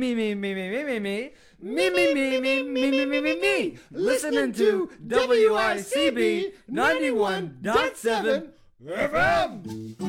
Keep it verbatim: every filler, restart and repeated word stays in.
me, me, me, me, me, me, me, me, me, me, me, me, me, me, me, me, listening to W I C B ninety-one point seven F M.